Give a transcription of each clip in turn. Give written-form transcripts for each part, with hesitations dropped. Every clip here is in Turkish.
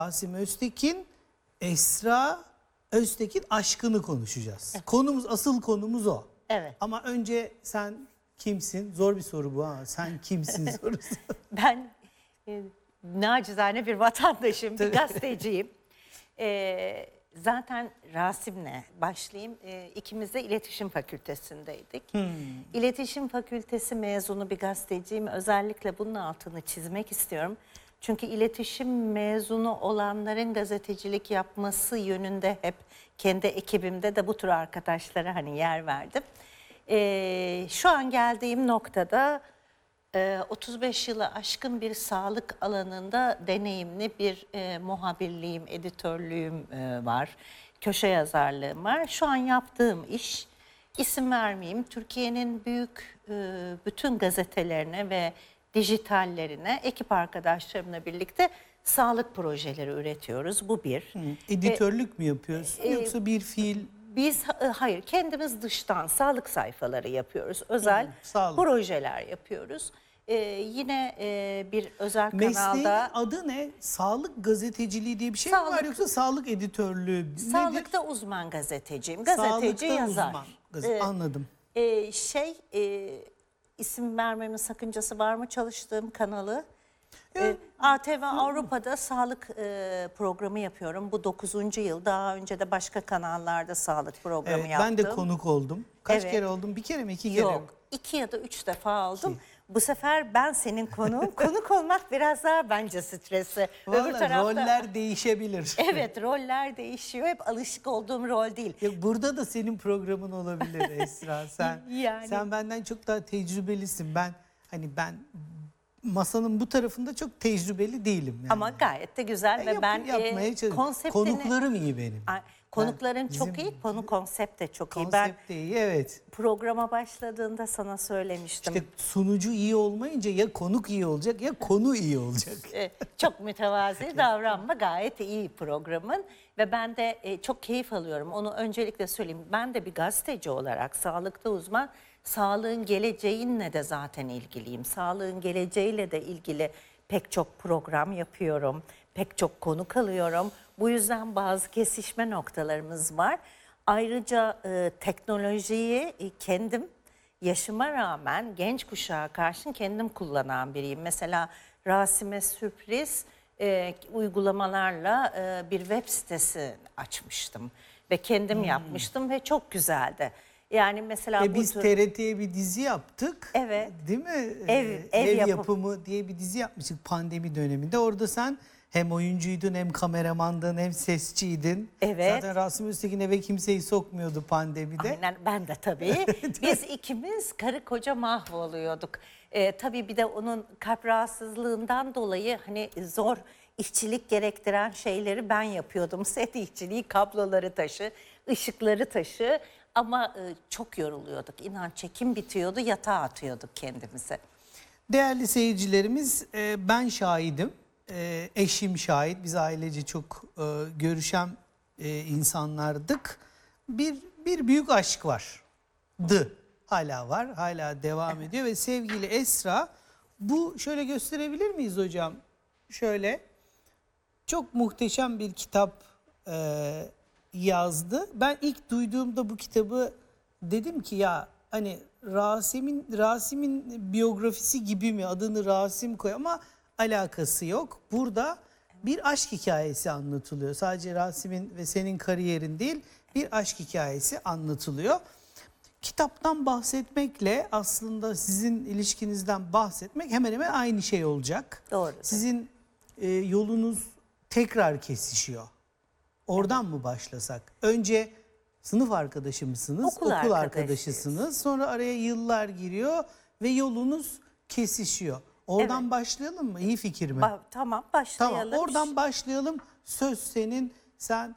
Rasim Öztekin, Esra Öztekin aşkını konuşacağız. Evet. Asıl konumuz o. Evet. Ama önce sen kimsin? Zor bir soru bu ha. Sen kimsin sorusu. Ben nacizane bir vatandaşım, bir gazeteciyim. Zaten Rasim'le başlayayım. İkimiz de İletişim Fakültesindeydik. İletişim Fakültesi mezunu bir gazeteciyim. Özellikle bunun altını çizmek istiyorum. Çünkü iletişim mezunu olanların gazetecilik yapması yönünde hep kendi ekibimde de bu tür arkadaşlara hani yer verdim. Şu an geldiğim noktada 35 yılı aşkın bir sağlık alanında deneyimli bir muhabirliğim, editörlüğüm var. Köşe yazarlığım var. Şu an yaptığım iş, isim vermeyeyim, Türkiye'nin büyük bütün gazetelerine ve dijitallerine ekip arkadaşlarımla birlikte sağlık projeleri üretiyoruz. Bu bir. Editörlük mü yapıyorsun yoksa bir fiil? Biz hayır, kendimiz dıştan sağlık sayfaları yapıyoruz. Özel projeler yapıyoruz. Yine bir özel Mesleğin kanalda. adı ne? Sağlık gazeteciliği diye bir şey mi var yoksa sağlık editörlüğü? Sağlıkta nedir? Uzman gazeteciyim. Gazeteci, Sağlıkta yazar. Uzman. Anladım. İsim vermemin sakıncası var mı çalıştığım kanalı? ATV Avrupa'da sağlık programı yapıyorum. Bu 9. yıl. Daha önce de başka kanallarda sağlık programı yaptım. Ben de konuk oldum. Kaç kere oldum? Bir kere mi? 2 kere mi? Yok. 2 ya da 3 defa oldum. Bu sefer ben senin konuğum. Konuk olmak biraz daha bence stresli. Öbür tarafta roller değişebilir. Evet, roller değişiyor. Hep alışık olduğum rol değil. Ya burada da senin programın olabilir Esra. Sen benden çok daha tecrübelisin. Ben masanın bu tarafında çok tecrübeli değilim. Yani. Ama gayet de güzel ve ben yapmaya konseptini... Konuklarım iyi benim. Konukların çok iyi, konu konsept de çok iyi. Konsept de iyi, evet. Programa başladığında sana söylemiştim. İşte sunucu iyi olmayınca ya konuk iyi olacak ya konu iyi olacak. Çok mütevazi davranma, gayet iyi programın ve ben de çok keyif alıyorum. Onu öncelikle söyleyeyim. Ben de bir gazeteci olarak sağlıkta uzman, sağlığın geleceğinle de zaten ilgiliyim. Sağlığın geleceğiyle de ilgili pek çok program yapıyorum, pek çok konuk alıyorum. Bu yüzden bazı kesişme noktalarımız var. Ayrıca teknolojiyi kendim yaşıma rağmen genç kuşağa karşı kendim kullanan biriyim. Mesela Rasim'e sürpriz uygulamalarla bir web sitesi açmıştım ve kendim yapmıştım ve çok güzeldi. Yani mesela biz TRT'ye bir dizi yaptık. Evet. Değil mi? Ev yapımı diye bir dizi yapmıştık pandemi döneminde. Orada sen hem oyuncuydun hem kameramandın hem sesçiydin. Evet. Zaten Rasim Öztekin eve kimseyi sokmuyordu pandemide. Aynen, ben de tabii. Biz ikimiz karı koca mahvoluyorduk. Tabii bir de onun kalp rahatsızlığından dolayı hani zor işçilik gerektiren şeyleri ben yapıyordum. Set işçiliği, kabloları taşı, ışıkları taşı. Ama çok yoruluyorduk. İnan çekim bitiyordu, yatağa atıyorduk kendimizi. Değerli seyircilerimiz, ben şahidim. Eşim şahit. Biz ailece çok görüşen insanlardık. Bir büyük aşk vardı. Hala var. Hala devam ediyor ve sevgili Esra, bu şöyle gösterebilir miyiz hocam? Şöyle çok muhteşem bir kitap yazdı. Ben ilk duyduğumda bu kitabı dedim ki ya hani Rasim'in biyografisi gibi mi, adını Rasim koy, ama alakası yok. Burada bir aşk hikayesi anlatılıyor. Sadece Rasim'in ve senin kariyerin değil, bir aşk hikayesi anlatılıyor. Kitaptan bahsetmekle aslında sizin ilişkinizden bahsetmek hemen hemen aynı şey olacak. Doğru. Sizin yolunuz tekrar kesişiyor. Oradan mı başlasak? Önce sınıf arkadaşı mısınız? Okul arkadaşısınız. Sonra araya yıllar giriyor ve yolunuz kesişiyor. Oradan başlayalım mı? İyi fikir mi? Tamam, başlayalım. Tamam, oradan başlayalım. Söz senin. Sen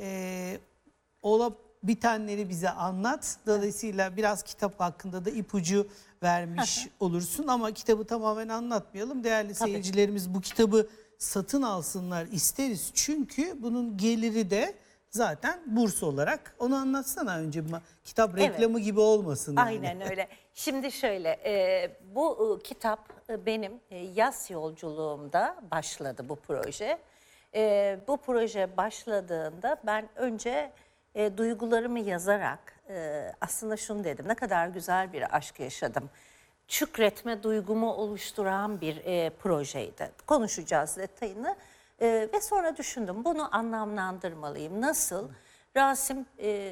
olup bitenleri bize anlat. Dolayısıyla biraz kitap hakkında da ipucu vermiş olursun. Ama kitabı tamamen anlatmayalım. Değerli seyircilerimiz bu kitabı satın alsınlar isteriz. Çünkü bunun geliri de zaten burs olarak. Onu anlatsana önce. Kitap reklamı gibi olmasın. Yani. Aynen öyle. Şimdi şöyle, bu kitap benim yaz yolculuğumda başladı bu proje. Bu proje başladığında ben önce duygularımı yazarak aslında şunu dedim: ne kadar güzel bir aşk yaşadım. Şükretme duygumu oluşturan bir projeydi. Konuşacağız detayını. Ve sonra düşündüm, bunu anlamlandırmalıyım. Nasıl? Rasim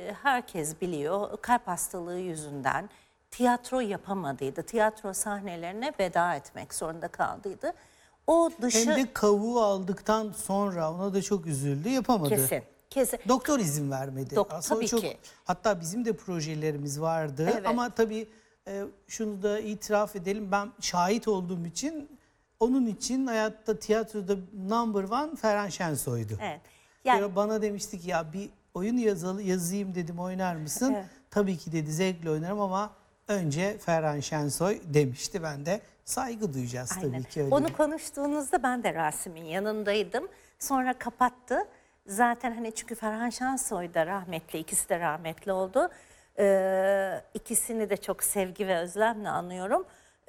herkes biliyor, kalp hastalığı yüzünden tiyatro yapamadıydı. Tiyatro sahnelerine veda etmek zorunda kaldıydı. O dışı... Hem de kavuğu aldıktan sonra ona da çok üzüldü, yapamadı. Kesin, kesin. Doktor izin vermedi. Aslında tabii çok, ki. hatta bizim de projelerimiz vardı. Evet. Ama tabii şunu da itiraf edelim, ben şahit olduğum için, onun için hayatta tiyatroda number one Ferhan Şensoy'du. Evet. Yani bana demişti ki ya bir oyun yazayım dedim, oynar mısın? Evet. Tabii ki dedi, zevkle oynarım ama önce Ferhan Şensoy demişti. Ben de saygı duyacağız tabii ki. Öyle Onu konuştuğunuzda ben de Rasim'in yanındaydım. Sonra kapattı. Zaten hani çünkü Ferhan Şensoy da rahmetli, ikisi de rahmetli oldu. İkisini de çok sevgi ve özlemle anıyorum.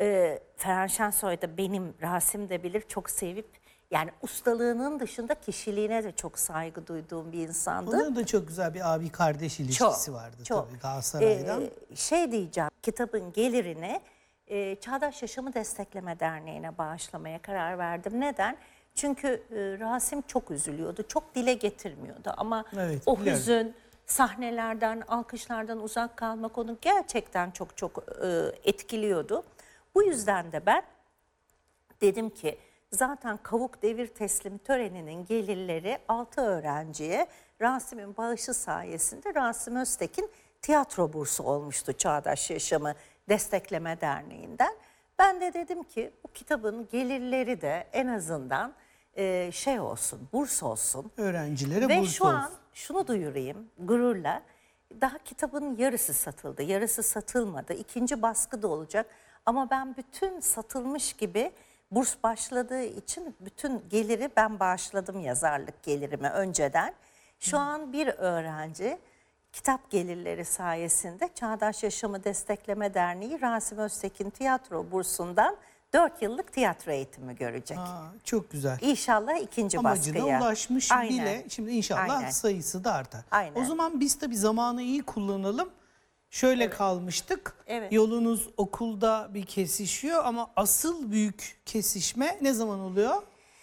Ferhan Şensoy da benim, Rasim de bilir, çok sevip, yani ustalığının dışında kişiliğine de çok saygı duyduğum bir insandı. Onların da çok güzel bir abi kardeş ilişkisi vardı tabii Galatasaray'dan. Şey diyeceğim, kitabın gelirini Çağdaş Yaşamı Destekleme Derneği'ne bağışlamaya karar verdim. Neden? Çünkü Rasim çok üzülüyordu, çok dile getirmiyordu ama Evet, o biliyorum. hüzün, sahnelerden, alkışlardan uzak kalmak onu gerçekten çok etkiliyordu. Bu yüzden de ben dedim ki zaten Kavuk Devir Teslimi töreninin gelirleri 6 öğrenciye Rasim'in bağışı sayesinde Rasim Öztekin tiyatro bursu olmuştu Çağdaş Yaşamı Destekleme Derneği'nden. Ben de dedim ki bu kitabın gelirleri de en azından şey olsun, burs olsun. Öğrencilere Ve burs şu an olsun. şunu duyurayım gururla, daha kitabın yarısı satıldı, yarısı satılmadı. İkinci baskı da olacak ama ben bütün satılmış gibi, burs başladığı için bütün geliri ben bağışladım, yazarlık gelirimi önceden. Şu an bir öğrenci kitap gelirleri sayesinde Çağdaş Yaşamı Destekleme Derneği Rasim Öztekin Tiyatro Bursu'ndan 4 yıllık tiyatro eğitimi görecek. Çok güzel. İnşallah ikinci Amacına baskıya. ulaşmış Aynen. bile. Şimdi inşallah Aynen. sayısı da artar. Aynen. O zaman biz tabii zamanı iyi kullanalım. Şöyle kalmıştık. Evet. Yolunuz okulda bir kesişiyor ama asıl büyük kesişme ne zaman oluyor?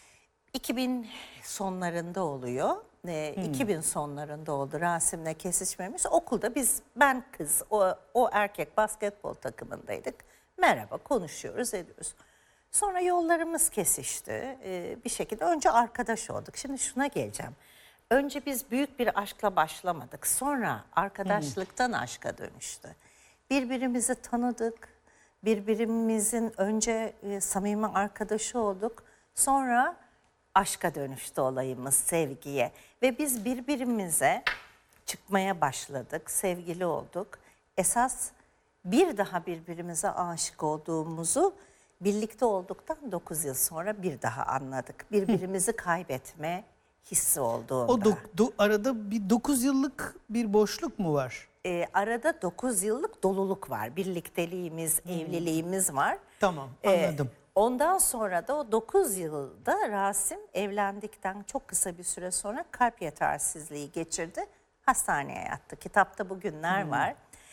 2000 sonlarında oluyor. 2000 sonlarında oldu Rasim'le kesişmemiz. Okulda ben kız, o erkek basketbol takımındaydık. Merhaba, konuşuyoruz, ediyoruz. Sonra yollarımız kesişti. Bir şekilde önce arkadaş olduk. Şimdi şuna geleceğim. Önce biz büyük bir aşkla başlamadık. Sonra arkadaşlıktan aşka dönüştü. Birbirimizi tanıdık. Birbirimizin önce samimi arkadaşı olduk. Sonra aşka dönüştü olayımız, sevgiye. Ve biz birbirimize çıkmaya başladık, sevgili olduk. Esas bir daha birbirimize aşık olduğumuzu birlikte olduktan 9 yıl sonra bir daha anladık. Birbirimizi kaybetme hissi olduğunda. Arada bir 9 yıllık bir boşluk mu var? Arada 9 yıllık doluluk var. Birlikteliğimiz, evliliğimiz var. Tamam, anladım. Ondan sonra da o 9 yılda Rasim evlendikten çok kısa bir süre sonra kalp yetersizliği geçirdi. Hastaneye yattı. Kitapta bu günler var.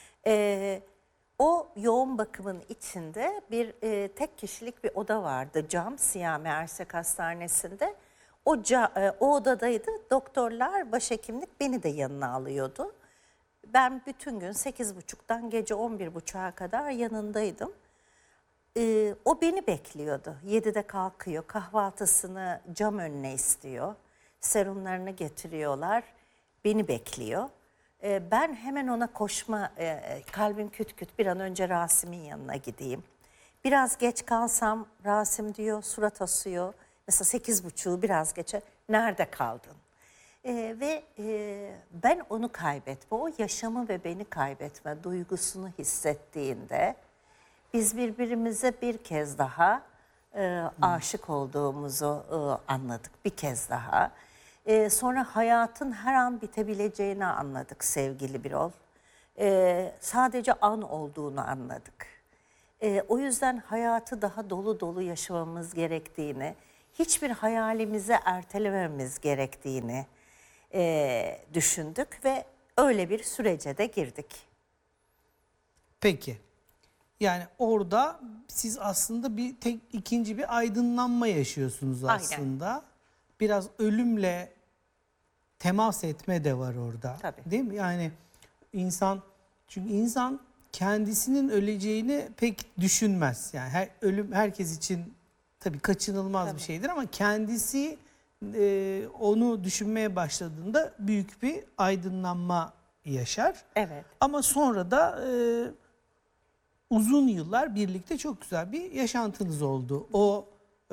O yoğun bakımın içinde bir tek kişilik bir oda vardı. Cam, Siyami Ersek Hastanesi'nde. O odadaydı. Doktorlar, başhekimlik beni de yanına alıyordu. Ben bütün gün 8.30'dan gece 11.30'a kadar yanındaydım. O beni bekliyordu. 7'de kalkıyor, kahvaltısını cam önüne istiyor. Serumlarını getiriyorlar, beni bekliyor. Ben hemen ona koşma, kalbim küt küt, bir an önce Rasim'in yanına gideyim. Biraz geç kalsam Rasim diyor, surat asıyor. Mesela 8.30'u biraz geçe, nerede kaldın? Ben onu kaybetme, o yaşamı ve beni kaybetme duygusunu hissettiğinde biz birbirimize bir kez daha aşık olduğumuzu anladık, bir kez daha. Sonra hayatın her an bitebileceğini anladık sevgili Birol. Sadece an olduğunu anladık. O yüzden hayatı daha dolu dolu yaşamamız gerektiğini, hiçbir hayalimizi ertelememiz gerektiğini düşündük ve öyle bir sürece de girdik. Peki. Yani orada siz aslında ikinci bir aydınlanma yaşıyorsunuz Aynen. aslında. Biraz ölümle temas etme de var orada. Tabii. Değil mi? Yani çünkü insan kendisinin öleceğini pek düşünmez. Yani ölüm herkes için tabii kaçınılmaz bir şeydir ama kendisi onu düşünmeye başladığında büyük bir aydınlanma yaşar. Evet. Ama sonra da uzun yıllar birlikte çok güzel bir yaşantınız oldu. O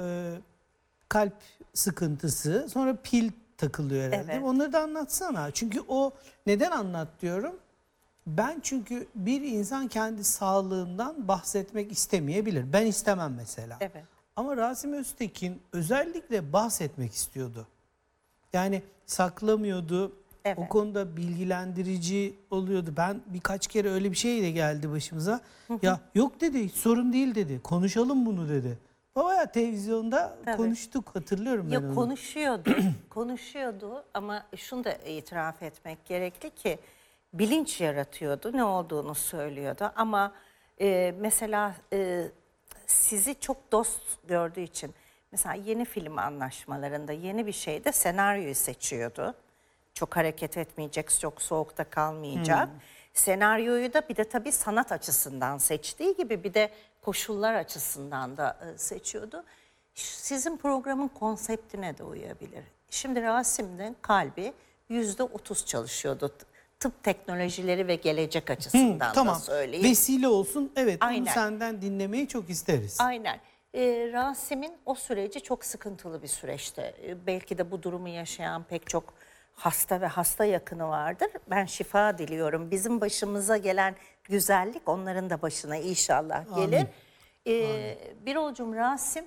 kalp sıkıntısı, sonra pil takılıyor herhalde. Evet. Onları da anlatsana. Çünkü neden anlat diyorum? Çünkü bir insan kendi sağlığından bahsetmek istemeyebilir. Ben istemem mesela. Evet. Ama Rasim Öztekin özellikle bahsetmek istiyordu. Yani saklamıyordu. Evet. O konuda bilgilendirici oluyordu. Ben birkaç kere öyle bir şey de geldi başımıza. Ya yok dedi, hiç sorun değil dedi. Konuşalım bunu dedi. Baya televizyonda konuştuk, hatırlıyorum ben onu. Konuşuyordu ama şunu da itiraf etmek gerekli ki bilinç yaratıyordu, ne olduğunu söylüyordu ama mesela sizi çok dost gördüğü için mesela yeni film anlaşmalarında yeni bir şeyde senaryoyu seçiyordu. Çok hareket etmeyecek, çok soğukta kalmayacak. Senaryoyu da bir de tabii sanat açısından seçtiği gibi bir de koşullar açısından da seçiyordu. Sizin programın konseptine de uyabilir. Şimdi Rasim'in kalbi %30 çalışıyordu. Tıp teknolojileri ve gelecek açısından da söyleyeyim. Vesile olsun. Evet, Aynen. bunu senden dinlemeyi çok isteriz. Aynen. Rasim'in o süreci çok sıkıntılı bir süreçti. Belki de bu durumu yaşayan pek çok hasta ve hasta yakını vardır. Ben şifa diliyorum. Bizim başımıza gelen güzellik onların da başına inşallah gelir. Birolcum Rasim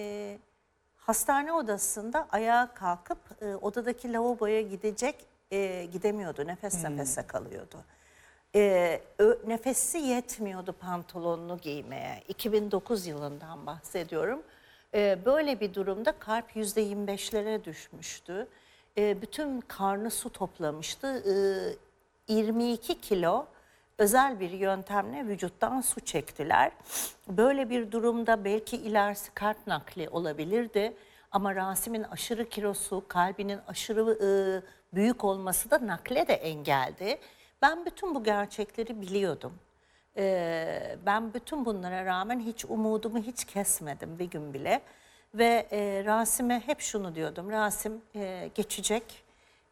hastane odasında ayağa kalkıp odadaki lavaboya gidemiyordu. Nefes nefese kalıyordu. Nefesi yetmiyordu pantolonunu giymeye. 2009 yılından bahsediyorum. Böyle bir durumda kalp %25'lere düşmüştü. Bütün karnı su toplamıştı. 22 kilo özel bir yöntemle vücuttan su çektiler. Böyle bir durumda belki ilerisi kalp nakli olabilirdi. Ama Rasim'in aşırı kilosu, kalbinin aşırı büyük olması da nakle de engeldi. Ben bütün bu gerçekleri biliyordum. Ben bütün bunlara rağmen hiç umudumu hiç kesmedim bir gün bile. Ve Rasim'e hep şunu diyordum. Rasim geçecek.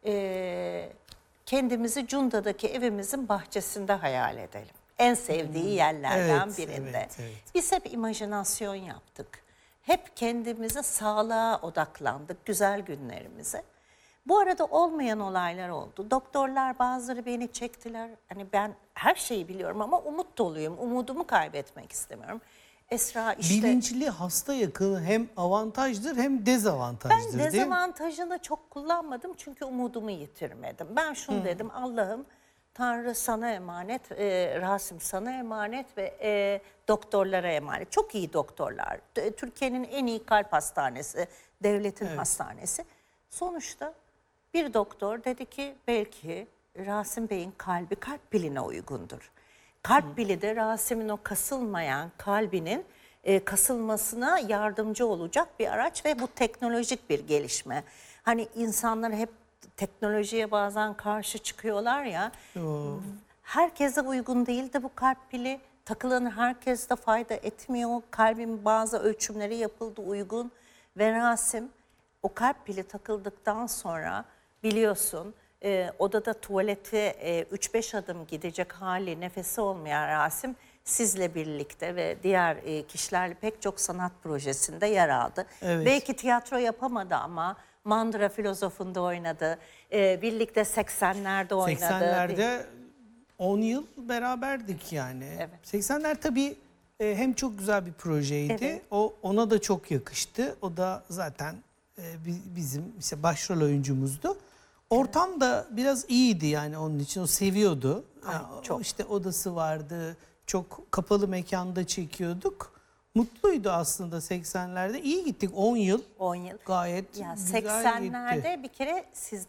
Kendimizi Cunda'daki evimizin bahçesinde hayal edelim. En sevdiği yerlerden birinde. Evet. Biz hep imajinasyon yaptık. Hep kendimize sağlığa odaklandık, güzel günlerimize. Bu arada olmayan olaylar oldu. Doktorlar bazıları beni çektiler. Hani ben her şeyi biliyorum ama umut doluyum. Umudumu kaybetmek istemiyorum. Esra işte... Bilinçli hasta yakını hem avantajdır hem dezavantajdır, Ben değil mi? dezavantajını çok kullanmadım çünkü umudumu yitirmedim. Ben şunu dedim, Allah'ım Tanrı sana emanet, Rasim sana emanet ve doktorlara emanet. Çok iyi doktorlar. Türkiye'nin en iyi kalp hastanesi, devletin hastanesi. Sonuçta bir doktor dedi ki belki Rasim Bey'in kalbi kalp piline uygundur. Kalp pili de Rasim'in o kasılmayan kalbinin kasılmasına yardımcı olacak bir araç ve bu teknolojik bir gelişme. Hani insanlar hep teknolojiye bazen karşı çıkıyorlar ya. Herkese uygun değil de bu kalp pili, takılan herkese de fayda etmiyor. Kalbin bazı ölçümleri yapıldı uygun ve Rasim o kalp pili takıldıktan sonra biliyorsun odada tuvalete 3-5 adım gidecek hali, nefesi olmayan Rasim sizle birlikte ve diğer kişilerle pek çok sanat projesinde yer aldı. Evet. Belki tiyatro yapamadı ama Mandıra Filozofu'nda oynadı. Birlikte 80'lerde oynadı. 80'lerde 10 yıl beraberdik yani. Evet. 80'ler tabii hem çok güzel bir projeydi. Evet. Ona da çok yakıştı. O da zaten bizim işte başrol oyuncumuzdu. Ortam da biraz iyiydi yani onun için. O seviyordu. Ay, Yani çok. işte odası vardı. Çok kapalı mekanda çekiyorduk. Mutluydu aslında 80'lerde. İyi gittik 10 yıl. 10 yıl. Gayet Ya güzel 80'lerde gitti. bir kere siz